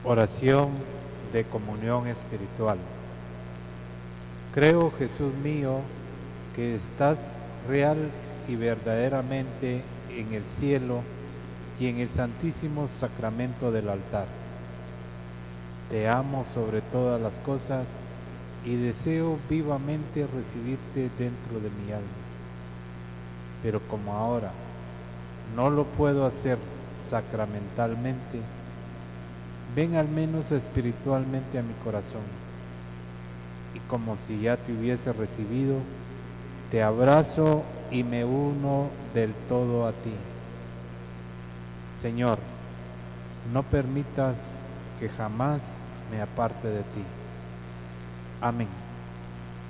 Oración de comunión espiritual. Creo, Jesús mío, que estás real y verdaderamente en el cielo y en el santísimo sacramento del altar. Te amo sobre todas las cosas y deseo vivamente recibirte dentro de mi alma. Pero como ahora no lo puedo hacer sacramentalmente, ven al menos espiritualmente a mi corazón, y como si ya te hubiese recibido, te abrazo y me uno del todo a ti. Señor, no permitas que jamás me aparte de ti. Amén.